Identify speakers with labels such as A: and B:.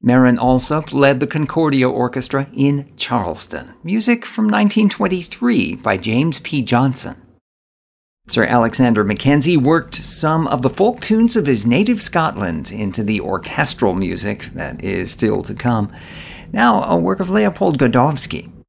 A: Marin Alsop led the Concordia Orchestra in Charleston. Music from 1923 by James P. Johnson. Sir Alexander Mackenzie worked some of the folk tunes of his native Scotland into the orchestral music that is still to come. Now, a work of Leopold Godowsky.